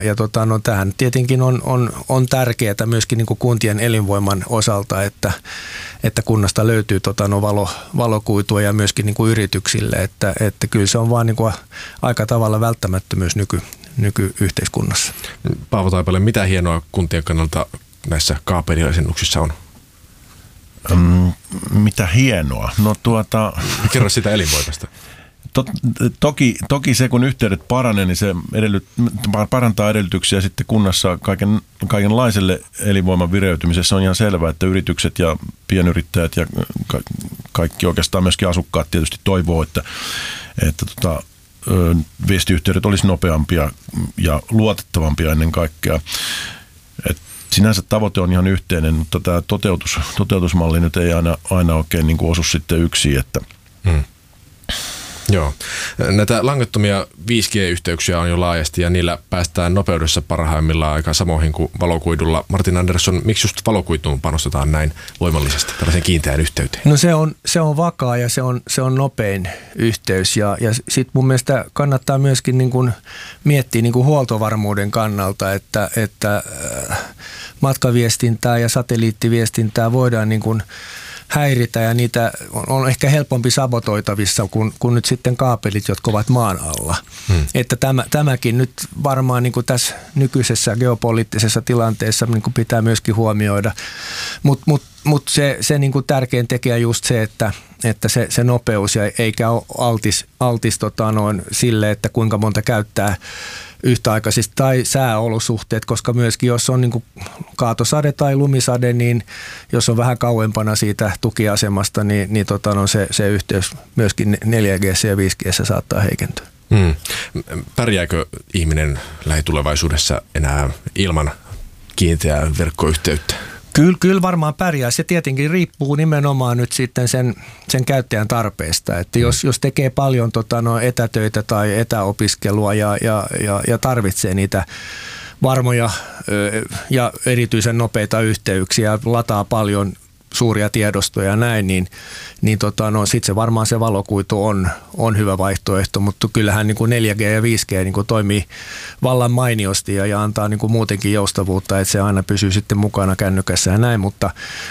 Tähän tietenkin on tärkeää myöskin niin kuin kuntien elinvoiman osalta, että kunnasta löytyy valokuitua ja myöskin niin kuin yrityksille, että kyllä se on vaan niin kuin aika tavalla välttämättömyys nykyyhteiskunnassa. Paavo Taipale, mitä hienoa kuntien kannalta näissä kaapeliasennuksissa on? Mitä hienoa? No kerro sitä elinvoimasta. Toki se, kun yhteydet paranee, niin se parantaa edellytyksiä sitten kunnassa kaikenlaiselle elinvoiman vireytymisessä. On ihan selvää, että yritykset ja pienyrittäjät ja kaikki oikeastaan myöskin asukkaat tietysti toivoo, että viestiyhteydet olisi nopeampia ja luotettavampia ennen kaikkea. Sinänsä tavoite on ihan yhteinen, mutta tämä toteutusmalli nyt ei aina oikein niin kuin osu sitten yksin. Joo. Näitä langattomia 5G-yhteyksiä on jo laajasti ja niillä päästään nopeudessa parhaimmillaan aika samoihin kuin valokuidulla. Martin Andersson, miksi just valokuituun panostetaan näin voimallisesti tällaisen kiinteään yhteyteen? No se on vakaa ja se on nopein yhteys ja sitten mun mielestä kannattaa myöskin niin kuin miettiä niin kuin huoltovarmuuden kannalta, että matkaviestintää ja satelliittiviestintää voidaan niin kuin häiritä ja niitä on ehkä helpompi sabotoitavissa kuin nyt sitten kaapelit, jotka ovat maan alla. Että tämäkin nyt varmaan niin kuin tässä nykyisessä geopoliittisessa tilanteessa niin kuin pitää myöskin huomioida. Mutta se niin kuin tärkein tekijä just se, että se nopeus ja eikä ole altis sille, että kuinka monta käyttää yhtäaikaisesti tai sääolosuhteet, koska myöskin jos on niin kuin kaatosade tai lumisade, niin jos on vähän kauempana siitä tukiasemasta, niin se yhteys myöskin 4G ja 5G saattaa heikentyä. Pärjääkö ihminen lähitulevaisuudessa enää ilman kiinteää verkkoyhteyttä? Kyllä varmaan pärjää. Se tietenkin riippuu nimenomaan nyt sitten sen käyttäjän tarpeesta. Että jos tekee paljon etätöitä tai etäopiskelua ja tarvitsee niitä varmoja ja erityisen nopeita yhteyksiä, lataa paljon suuria tiedostoja ja näin, niin sitten se varmaan se valokuitu on hyvä vaihtoehto, mutta kyllähän niin kuin 4G ja 5G niin kuin toimii vallan mainiosti ja antaa niin kuin muutenkin joustavuutta, että se aina pysyy sitten mukana kännykässä ja näin, mutta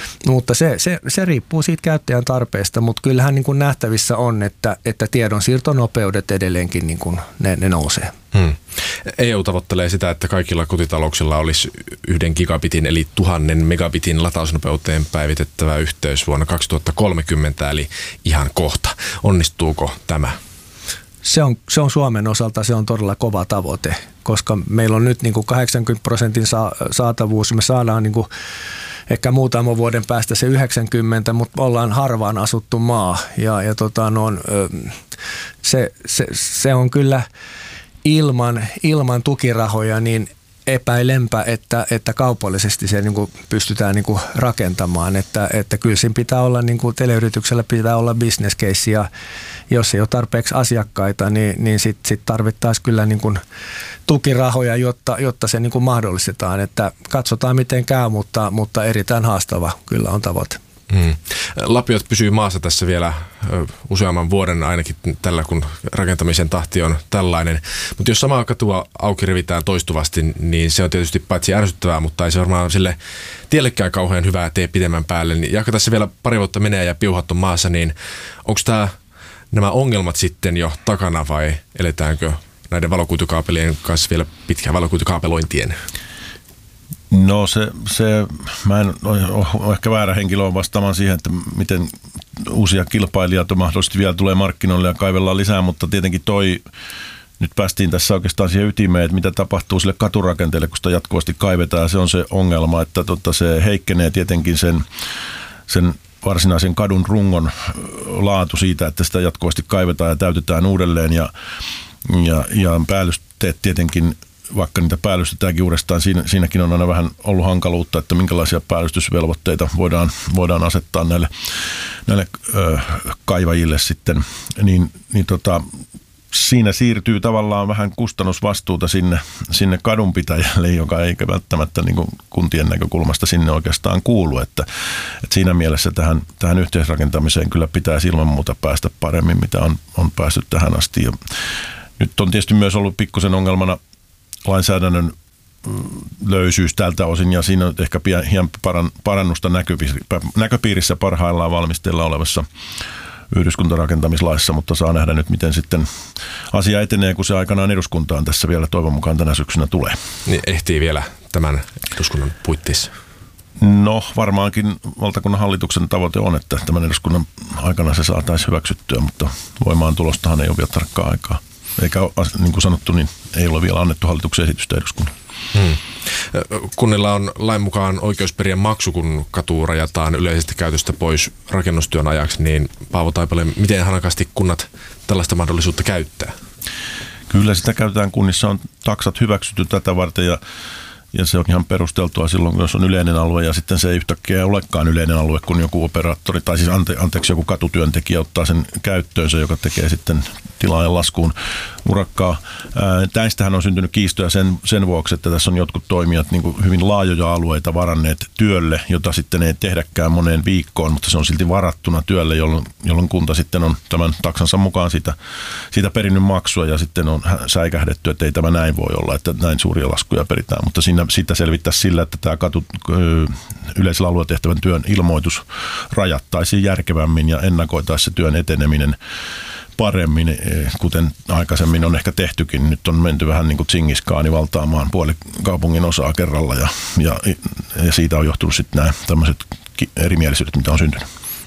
se riippuu siitä käyttäjän tarpeesta, mutta kyllähän niin kuin nähtävissä on, että tiedonsiirtonopeudet edelleenkin niin kuin ne nousee. EU tavoittelee sitä, että kaikilla kotitalouksilla olisi 1 gigabitin eli 1000 megabitin latausnopeuteen päivitettävä yhteys vuonna 2030, eli ihan kohta. Onnistuuko tämä? Se on Suomen osalta se on todella kova tavoite, koska meillä on nyt niin kuin 80% saatavuus. Me saadaan niin kuin ehkä muutaman vuoden päästä se 90, mutta ollaan harvaan asuttu maa se on kyllä ilman tukirahoja niin epäilempä, että kaupallisesti se niin kuin pystytään niin kuin rakentamaan, että kyllä siinä pitää olla, niin kuin teleyrityksellä pitää olla business case ja jos ei ole tarpeeksi asiakkaita, niin sit tarvittaisiin kyllä niin kuin tukirahoja, jotta se niin kuin mahdollistetaan, että katsotaan miten käy, mutta erittäin haastava kyllä on tavoite. Lapiot pysyy maassa tässä vielä useamman vuoden ainakin tällä, kun rakentamisen tahti on tällainen. Mutta jos samaa katua auki revitään toistuvasti, niin se on tietysti paitsi ärsyttävää, mutta ei se varmaan sille tiellekään kauhean hyvää tee pidemmän päälle. Niin jaka tässä vielä pari vuotta menee ja piuhat on maassa, niin onko nämä ongelmat sitten jo takana vai eletäänkö näiden valokuitukaapelien kanssa vielä pitkään valokuitukaapelointien? No mä en ole ehkä väärä henkilö vastaamaan siihen, että miten uusia kilpailijoita mahdollisesti vielä tulee markkinoille ja kaivellaan lisää, mutta tietenkin nyt päästiin tässä oikeastaan siihen ytimeen, että mitä tapahtuu sille katurakenteelle, kun sitä jatkuvasti kaivetaan. Se on se ongelma, että se heikkenee tietenkin sen varsinaisen kadun rungon laatu siitä, että sitä jatkuvasti kaivetaan ja täytetään uudelleen ja päällysteet tietenkin, vaikka niitä päällystetäänkin uudestaan, siinäkin on aina vähän ollut hankaluutta, että minkälaisia päällystysvelvoitteita voidaan asettaa näille kaivajille sitten, siinä siirtyy tavallaan vähän kustannusvastuuta sinne kadunpitäjälle, joka ei välttämättä niin kuin kuntien näkökulmasta sinne oikeastaan kuulu, että siinä mielessä tähän yhteisrakentamiseen kyllä pitäisi ilman muuta päästä paremmin, mitä on päässyt tähän asti. Ja nyt on tietysti myös ollut pikkusen lainsäädännön löysyys tältä osin, ja siinä on ehkä hieman parannusta näköpiirissä parhaillaan valmisteilla olevassa yhdyskuntarakentamislaissa, mutta saa nähdä nyt, miten sitten asia etenee, kun se aikanaan eduskuntaan tässä vielä toivon mukaan tänä syksynä tulee. Niin ehtii vielä tämän eduskunnan puitteissa? No varmaankin valtakunnan hallituksen tavoite on, että tämän eduskunnan aikana se saataisiin hyväksyttyä, mutta voimaan tulostahan ei ole vielä tarkkaa aikaa. Eikä niin kuin sanottu, niin ei ole vielä annettu hallituksen esitystä eduskunnalle. Kunnilla on lain mukaan oikeus periä maksu, kun katu rajataan yleisestä käytöstä pois rakennustyön ajaksi, niin Paavo Taipale, miten hanakasti kunnat tällaista mahdollisuutta käyttää? Kyllä sitä käytetään kunnissa, on taksat hyväksytty tätä varten ja se on ihan perusteltua silloin, jos on yleinen alue ja sitten se ei yhtäkkiä olekaan yleinen alue, kun joku operaattori tai siis anteeksi joku katutyöntekijä ottaa sen käyttöönsä, joka tekee sitten tilaajan laskuun urakkaa. Tästähän on syntynyt kiistoja sen vuoksi, että tässä on jotkut toimijat niin kuin hyvin laajoja alueita varanneet työlle, jota sitten ei tehdäkään moneen viikkoon, mutta se on silti varattuna työlle, jolloin kunta sitten on tämän taksansa mukaan siitä perinnyt maksua ja sitten on säikähdetty, että ei tämä näin voi olla, että näin suuria laskuja peritään, mutta siitä selvittäisi sillä, että tämä yleisellä alueella tehtävän työn ilmoitus rajattaisiin järkevämmin ja ennakoitaisiin se työn eteneminen paremmin, kuten aikaisemmin on ehkä tehtykin. Nyt on menty vähän niin kuin Tsingiskaani valtaamaan puoli kaupungin osaa kerralla ja siitä on johtunut sitten nämä tämmöiset erimielisyydet, mitä on syntynyt.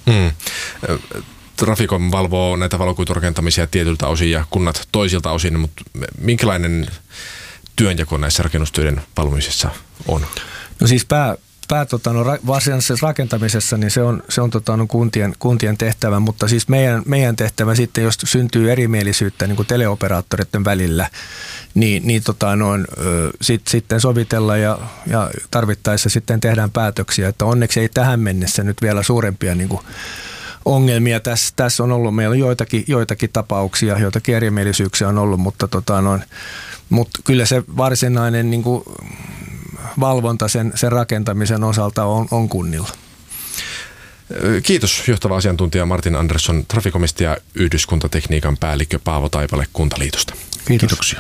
Traficom valvoo näitä valokuiturakentamisia tietyltä osin ja kunnat toisilta osin, mutta minkälainen työnjako näissä rakennustöiden valvomisessa on? No siis varsinaisessa rakentamisessa niin se on kuntien tehtävä, mutta siis meidän tehtävä sitten, jos syntyy erimielisyyttä niin kuin teleoperaattoreiden välillä, sitten sovitella ja tarvittaessa sitten tehdään päätöksiä, että onneksi ei tähän mennessä nyt vielä suurempia niin kuin ongelmia. Tässä on ollut, meillä on joitakin tapauksia, joitakin erimielisyyksiä on ollut, mutta kyllä se varsinainen niin kuin valvonta sen rakentamisen osalta on kunnilla. Kiitos johtava asiantuntija Martin Andersson Traficomista ja yhdyskuntatekniikan päällikkö Paavo Taipale Kuntaliitosta. Kiitoksia.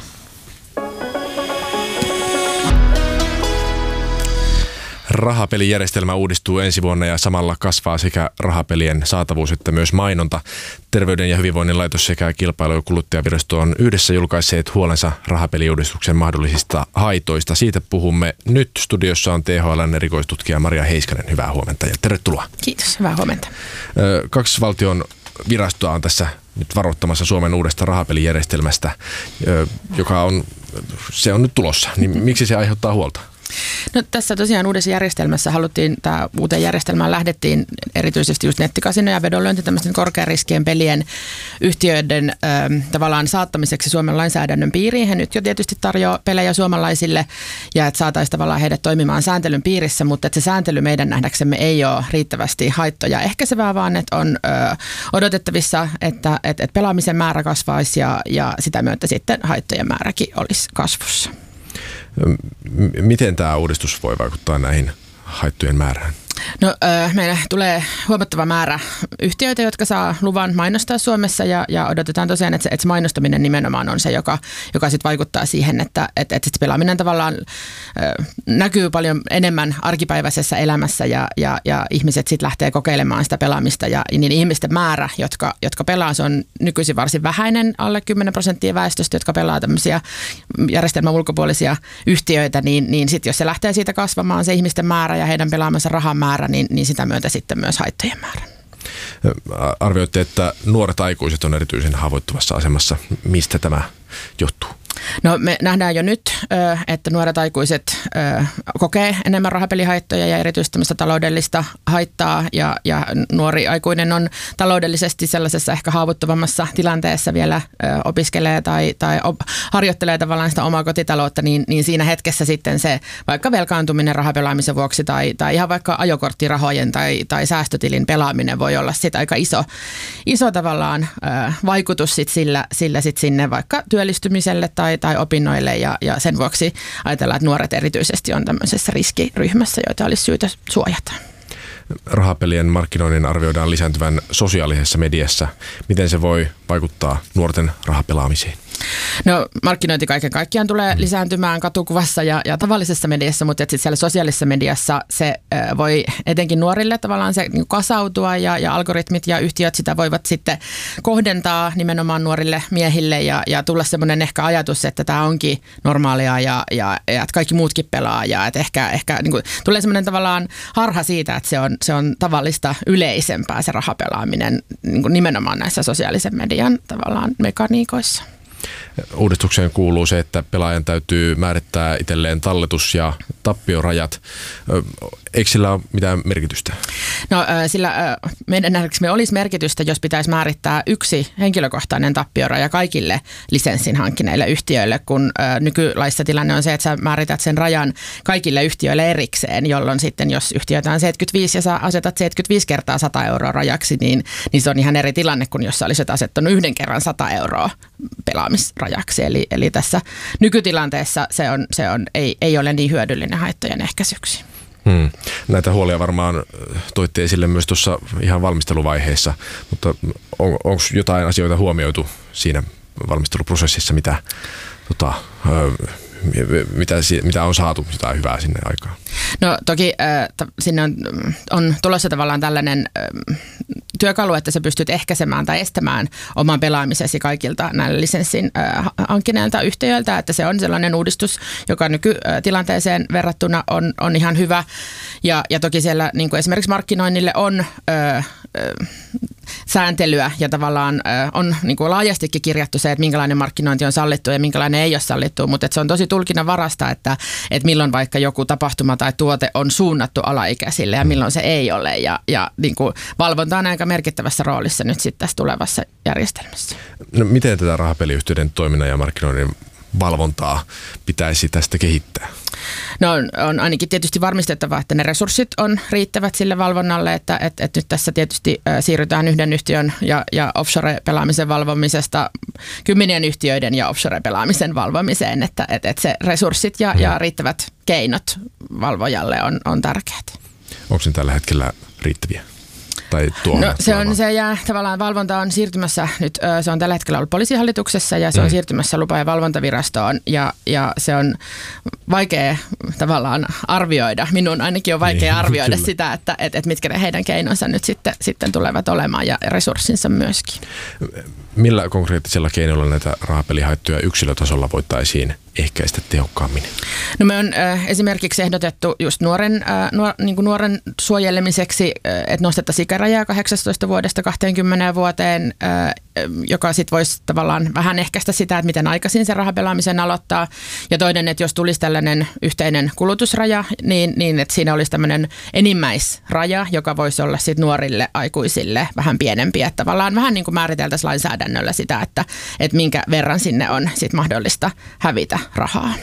Rahapelijärjestelmä uudistuu ensi vuonna ja samalla kasvaa sekä rahapelien saatavuus että myös mainonta. Terveyden ja hyvinvoinnin laitos sekä Kilpailu- ja kuluttajavirasto on yhdessä julkaisseet huolensa rahapeliuudistuksen mahdollisista haitoista. Siitä puhumme nyt. Studiossa on THL:n erikoistutkija Maria Heiskanen. Hyvää huomenta ja tervetuloa. Kiitos, hyvää huomenta. 2 valtion virastoa on tässä nyt varoittamassa Suomen uudesta rahapelijärjestelmästä, joka on nyt tulossa. Niin miksi se aiheuttaa huolta? No tässä tosiaan uudessa järjestelmässä uuteen järjestelmään lähdettiin erityisesti just nettikasino ja vedonlyönti tämmöisten korkeariskien pelien yhtiöiden tavallaan saattamiseksi Suomen lainsäädännön piiriin. He nyt jo tietysti tarjoaa pelejä suomalaisille ja että saataisiin tavallaan heidät toimimaan sääntelyn piirissä, mutta että se sääntely meidän nähdäksemme ei ole riittävästi haittoja ehkäisevää, vaan että on odotettavissa, että pelaamisen määrä kasvaisi ja sitä myötä sitten haittojen määräkin olisi kasvussa. Miten tämä uudistus voi vaikuttaa näihin haittojen määrään? No meille tulee huomattava määrä yhtiöitä, jotka saa luvan mainostaa Suomessa ja odotetaan tosiaan, että se mainostaminen nimenomaan on se, joka sitten vaikuttaa siihen, että sit pelaaminen tavallaan näkyy paljon enemmän arkipäiväisessä elämässä ja ihmiset sitten lähtee kokeilemaan sitä pelaamista ja niin ihmisten määrä, jotka pelaa, se on nykyisin varsin vähäinen, alle 10% väestöstä, jotka pelaa tämmöisiä järjestelmän ulkopuolisia yhtiöitä, niin sitten jos se lähtee siitä kasvamaan se ihmisten määrä ja heidän pelaamansa rahan määrä, niin sitä myötä sitten myös haittojen määrä. Arvioitte, että nuoret aikuiset on erityisen haavoittuvassa asemassa. Mistä tämä johtuu? No me nähdään jo nyt, että nuoret aikuiset kokee enemmän rahapelihaittoja ja erityisesti tämmöistä taloudellista haittaa ja nuori aikuinen on taloudellisesti sellaisessa ehkä haavoittuvammassa tilanteessa vielä opiskelee tai harjoittelee tavallaan sitä omaa kotitaloutta, niin siinä hetkessä sitten se vaikka velkaantuminen rahapelaamisen vuoksi tai ihan vaikka ajokorttirahojen tai säästötilin pelaaminen voi olla sitten aika iso tavallaan vaikutus sillä sit sinne vaikka työllistymiselle tai opinnoille ja sen vuoksi ajatellaan, että nuoret erityisesti on tämmöisessä riskiryhmässä, joita olisi syytä suojata. Rahapelien markkinoinnin arvioidaan lisääntyvän sosiaalisessa mediassa. Miten se voi vaikuttaa nuorten rahapelaamiseen? No markkinointi kaiken kaikkiaan tulee lisääntymään katukuvassa ja tavallisessa mediassa, mutta sitten siellä sosiaalisessa mediassa se voi etenkin nuorille tavallaan se niin kasautua ja algoritmit ja yhtiöt sitä voivat sitten kohdentaa nimenomaan nuorille miehille ja tulla semmoinen ehkä ajatus, että tämä onkin normaalia ja että kaikki muutkin pelaa ja että ehkä niin kuin, tulee semmoinen tavallaan harha siitä, että se on tavallista yleisempää se rahapelaaminen niin kuin nimenomaan näissä sosiaalisen median tavallaan mekaniikoissa. Uudistukseen kuuluu se, että pelaajan täytyy määrittää itselleen talletus- ja tappiorajat. Eikö sillä ole mitään merkitystä? No sillä meidän nähdäksemme olisi merkitystä, jos pitäisi määrittää yksi henkilökohtainen tappioraja kaikille lisenssin hankkineille yhtiöille, kun nykylaissa tilanne on se, että sä määrität sen rajan kaikille yhtiöille erikseen, jolloin sitten jos yhtiötä on 75 ja sä asetat 75 kertaa 100 euroa rajaksi, niin se on ihan eri tilanne kuin jos sä olisit asettanut yhden kerran 100 euroa pelaamisrajaksi. Eli tässä nykytilanteessa se ei ole niin hyödyllinen haittojen ehkäisyksi. Näitä huolia varmaan toitte esille myös tuossa ihan valmisteluvaiheessa, mutta onko jotain asioita huomioitu siinä valmisteluprosessissa, mitä on saatu jotain hyvää sinne aikaan? No toki sinne on tulossa tavallaan tällainen työkalu, että sä pystyt ehkäisemään tai estämään oman pelaamisesi kaikilta näillä lisenssin hankkineilta yhtiöiltä, että se on sellainen uudistus, joka nykytilanteeseen verrattuna on ihan hyvä. Ja toki siellä niin kuin esimerkiksi markkinoinnille on sääntelyä ja tavallaan on niin kuin laajastikin kirjattu se, että minkälainen markkinointi on sallittu ja minkälainen ei ole sallittu, mutta se on tosi tulkinnanvarasta, että milloin vaikka joku tapahtuma tai tuote on suunnattu alaikäisille ja milloin se ei ole ja niin kuin valvonta on aika merkittävässä roolissa nyt sitten tässä tulevassa järjestelmässä. No, miten tätä rahapeliyhtiöiden toiminnan ja markkinoinnin valvontaa pitäisi tästä kehittää? No on ainakin tietysti varmistettava, että ne resurssit on riittävät sille valvonnalle, että nyt tässä tietysti siirrytään yhden yhtiön ja offshore-pelaamisen valvomisesta 10 yhtiöiden ja offshore-pelaamisen valvomiseen, että se resurssit ja riittävät keinot valvojalle on tärkeät. Onko se tällä hetkellä riittäviä? No se jää tavallaan valvonta on siirtymässä nyt, se on tällä hetkellä ollut poliisihallituksessa ja se on siirtymässä lupa- ja valvontavirastoon ja se on vaikea tavallaan arvioida, minun ainakin on vaikea arvioida sitä, että mitkä ne heidän keinonsa nyt sitten tulevat olemaan ja resurssinsa myöskin. Millä konkreettisella keinoilla näitä rahapelihaittoja yksilötasolla voitaisiin ehkäistä tehokkaammin? No me on esimerkiksi ehdotettu just nuoren suojelemiseksi, että nostettaisiin ikärajaa 18 vuodesta 20 vuoteen, joka sitten voisi tavallaan vähän ehkäistä sitä, että miten aikaisin se rahapelaamisen aloittaa. Ja toinen, että jos tulisi tällainen yhteinen kulutusraja, niin että siinä olisi tämmöinen enimmäisraja, joka voisi olla sitten nuorille aikuisille vähän pienempi. Että tavallaan vähän niin kuin määriteltäisiin lainsäädännöllä sitä, että minkä verran sinne on sitten mahdollista hävitä rahaa.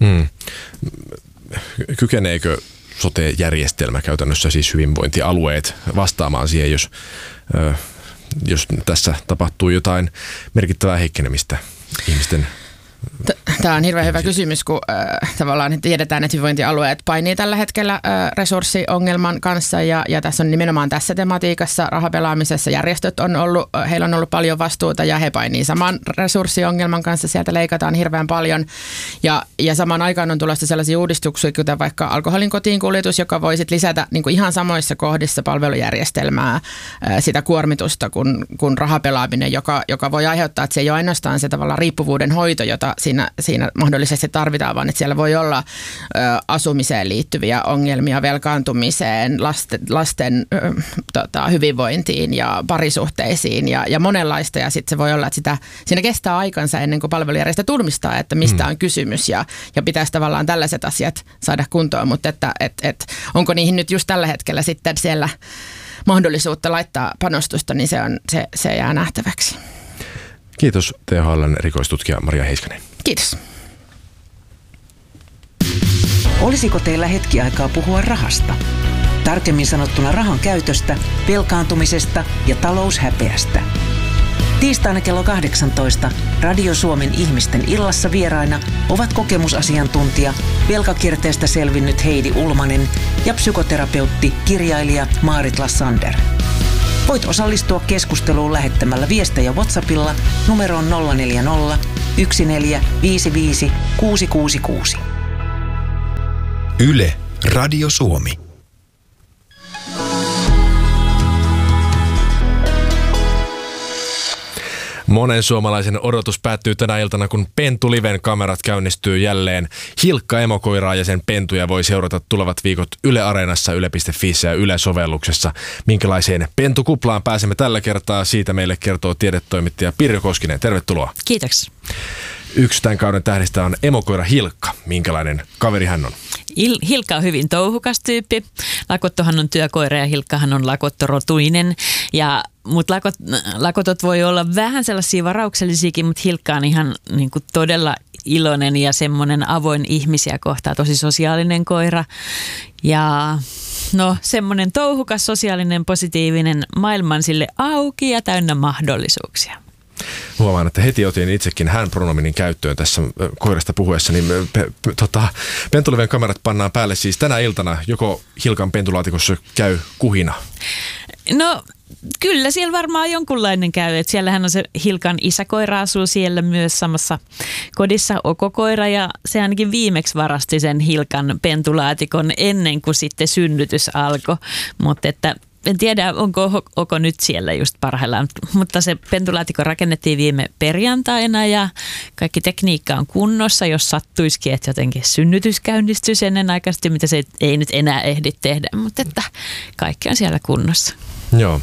Kykeneekö sote-järjestelmä käytännössä, siis hyvinvointialueet, vastaamaan siihen, jos tässä tapahtuu jotain merkittävää heikkenemistä ihmisten? Tämä on hirveän hyvä kysymys, kun tavallaan tiedetään, että hyvinvointialueet painii tällä hetkellä resurssiongelman kanssa ja tässä on nimenomaan tässä tematiikassa rahapelaamisessa järjestöt heillä on ollut paljon vastuuta ja he painii saman resurssiongelman kanssa, sieltä leikataan hirveän paljon ja samaan aikaan on tulossa sellaisia uudistuksia, kuten vaikka alkoholin kotiin kuljetus, joka voi sit lisätä niin kuin ihan samoissa kohdissa palvelujärjestelmää sitä kuormitusta kuin rahapelaaminen, joka voi aiheuttaa, että se ei ole ainoastaan se tavallaan riippuvuuden hoito, jota siinä mahdollisesti tarvitaan, vaan että siellä voi olla asumiseen liittyviä ongelmia, velkaantumiseen, lasten hyvinvointiin ja parisuhteisiin ja monenlaista. Ja sitten se voi olla, että siinä kestää aikansa ennen kuin palvelujärjestä tunnistaa, että mistä on kysymys ja pitäisi tavallaan tällaiset asiat saada kuntoon. Mutta että onko niihin nyt just tällä hetkellä sitten siellä mahdollisuutta laittaa panostusta, niin se jää nähtäväksi. Kiitos THL:n erikoistutkija Maria Heiskanen. Kiitos. Olisiko teillä hetki aikaa puhua rahasta? Tarkemmin sanottuna rahan käytöstä, velkaantumisesta ja taloushäpeästä. Tiistaina kello 18 Radio Suomen ihmisten illassa vieraina ovat kokemusasiantuntija, velkakierteestä selvinnyt Heidi Ulmanen ja psykoterapeutti, kirjailija Maarit Lassander. Voit osallistua keskusteluun lähettämällä viestejä WhatsAppilla numeroon 040 1455 666. Yle, Radio Suomi. Monen suomalaisen odotus päättyy tänä iltana, kun Pentu Liven kamerat käynnistyy jälleen. Hilkka emokoiraa ja sen pentuja voi seurata tulevat viikot Yle Areenassa, yle.fissä ja Yle-sovelluksessa. Minkälaiseen pentukuplaan pääsemme tällä kertaa? Siitä meille kertoo tiedetoimittaja Pirjo Koskinen. Tervetuloa. Kiitoksia. Yksi tämän kauden tähdistä on emokoira Hilkka. Minkälainen kaveri hän on? Hilkka on hyvin touhukas tyyppi. Lakottohan on työkoira ja Hilkkahan on lakottorotuinen. Mutta lakotot voi olla vähän sellaisia varauksellisiakin, mutta Hilkka on ihan niin kuin todella iloinen ja semmoinen avoin ihmisiä kohtaa, tosi sosiaalinen koira. Ja no semmoinen touhukas, sosiaalinen, positiivinen, maailman sille auki ja täynnä mahdollisuuksia. Huomaan, että heti otin itsekin hän-pronominin käyttöön tässä koirasta puhuessa, niin Pentu Liven kamerat pannaan päälle siis tänä iltana. Joko Hilkan pentulaatikossa käy kuhina? No kyllä siellä varmaan jonkunlainen käy. Että siellähän on se Hilkan isäkoira asuu siellä myös samassa kodissa, Okokoira, ja se ainakin viimeksi varasti sen Hilkan pentulaatikon ennen kuin sitten synnytys alkoi. Mutta että en tiedä, onko Oko nyt siellä just parhaillaan, mutta se pentulaatikko rakennettiin viime perjantaina ja kaikki tekniikka on kunnossa, jos sattuisikin, että jotenkin synnytys käynnistyisi ennenaikaisesti, mitä se ei nyt enää ehdi tehdä, mutta että kaikki on siellä kunnossa. Joo.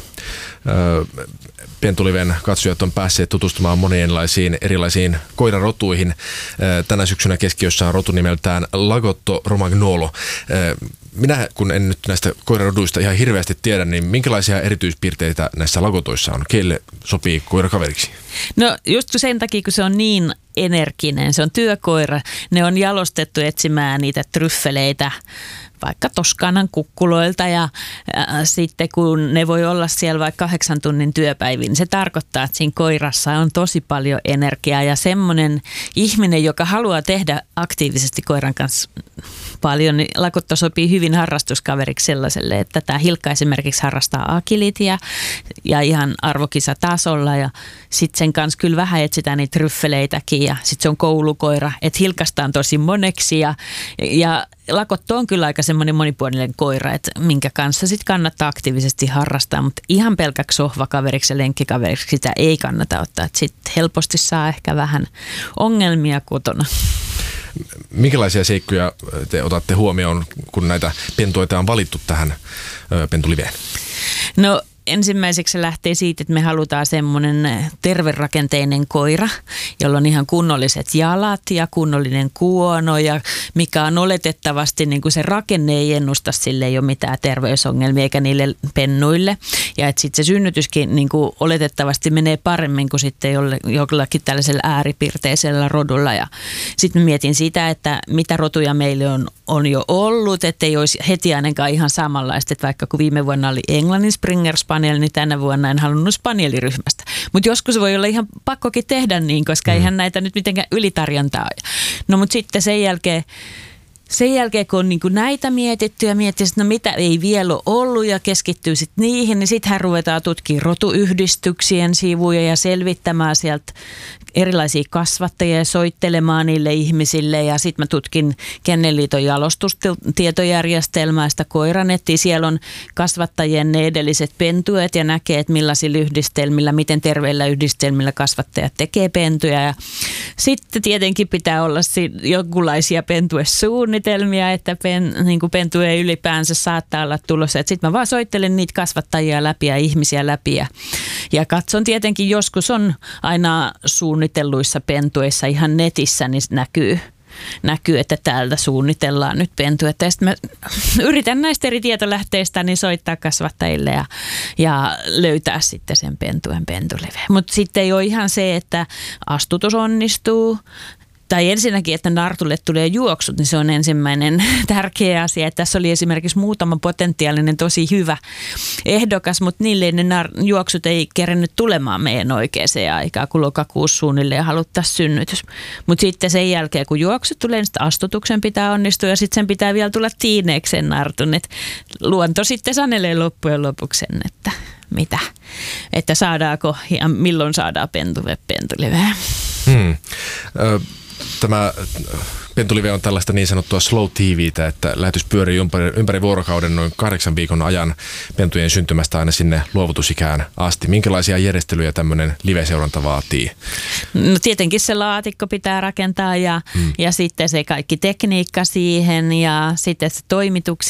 Pentu Liven katsojat on päässeet tutustumaan monienlaisiin erilaisiin koirarotuihin. Tänä syksynä keskiössä on rotu nimeltään Lagotto Romagnolo. Minä, kun en nyt näistä koiraroduista ihan hirveästi tiedä, niin minkälaisia erityispiirteitä näissä lagotoissa on? Keille sopii koirakaveriksi? No just sen takia, kun se on niin energinen, se on työkoira, ne on jalostettu etsimään niitä tryffeleitä vaikka Toskanan kukkuloilta ja sitten kun ne voi olla siellä vaikka 8 tunnin työpäiviin, niin se tarkoittaa, että siinä koirassa on tosi paljon energiaa ja semmoinen ihminen, joka haluaa tehdä aktiivisesti koiran kanssa paljon, niin Lagotto sopii hyvin harrastuskaveriksi sellaiselle, että tämä Hilkka esimerkiksi harrastaa agilitia ja ihan arvokisatasolla ja sitten sen kanssa kyllä vähän etsitään niitä tryffeleitäkin ja sitten se on koulukoira, että Hilkasta on tosi moneksi ja Lagotto on kyllä aika semmoinen monipuolinen koira, että minkä kanssa sitten kannattaa aktiivisesti harrastaa, mutta ihan pelkäksi sohvakaveriksi ja lenkkikaveriksi sitä ei kannata ottaa, että sitten helposti saa ehkä vähän ongelmia kotona. Minkälaisia seikkoja te otatte huomioon, kun näitä pentueita on valittu tähän Pentu Liveen? No ensimmäiseksi se lähtee siitä, että me halutaan semmoinen terverakenteinen koira, jolla on ihan kunnolliset jalat ja kunnollinen kuono ja mikä on oletettavasti niin kuin se rakenne ei ennusta, sille ei ole mitään terveysongelmia eikä niille pennuille. Ja että sitten se synnytyskin niin kuin oletettavasti menee paremmin kuin sitten jollakin tällaisella ääripiirteisellä rodulla. Ja sitten mietin sitä, että mitä rotuja meille on jo ollut, ettei olisi heti ainakaan ihan samanlaista, että vaikka kun viime vuonna oli Englannin Springer Spaniel, niin tänä vuonna en halunnut spanieliryhmästä. Mutta joskus voi olla ihan pakkokin tehdä niin, koska eihän näitä nyt mitenkään ylitarjontaa. No mutta sitten sen jälkeen, kun on niin kuin näitä mietitty ja miettii, että no mitä ei vielä ole ollut ja keskittyy sitten niihin, niin sittenhän ruvetaan tutkimaan rotuyhdistyksien sivuja ja selvittämään sieltä erilaisia kasvattajia ja soittelemaan niille ihmisille. Ja sitten mä tutkin Kennelliiton jalostustietojärjestelmää, sitä koiranettiä. Siellä on kasvattajien ne edelliset pentuet ja näkee, että millaisilla yhdistelmillä, miten terveillä yhdistelmillä kasvattajat tekee pentuja. Ja sitten tietenkin pitää olla jonkunlaisia pentuesuunnitelmia, että niin kuin pentu ei ylipäänsä saattaa olla tulossa. Sitten mä vaan soittelen niitä kasvattajia läpi ja ihmisiä läpi ja katson tietenkin, joskus on aina suunnitelluissa pentuissa ihan netissä, niin näkyy, että täältä suunnitellaan nyt pentuetta. Ja sitten mä yritän näistä eri tietolähteistä niin soittaa kasvattajille ja löytää sitten sen pentuliveen. Mutta sitten ei ole ihan se, että astutus onnistuu. Tai ensinnäkin, että nartulle tulee juoksut, niin se on ensimmäinen tärkeä asia. Että tässä oli esimerkiksi muutama potentiaalinen tosi hyvä ehdokas, mutta niille ne juoksut ei kerennyt tulemaan meidän oikeaan aikaan, kun lokakuussa suunnilleen haluttaisiin synnytys. Mutta sitten sen jälkeen, kun juoksut tulee, niin astutuksen pitää onnistua ja sitten sen pitää vielä tulla tiineeksi sen nartun. Et luonto sitten sanelee loppujen lopuksi sen, että mitä, että saadaanko ja milloin saadaan pentulive. Tämä Pentulive on tällaista niin sanottua slow TV:tä, että lähetys pyörii ympäri vuorokauden noin 8 viikon ajan pentujen syntymästä aina sinne luovutusikään asti. Minkälaisia järjestelyjä tämmöinen live-seuranta vaatii? No tietenkin se laatikko pitää rakentaa ja sitten se kaikki tekniikka siihen ja sitten se toimitukset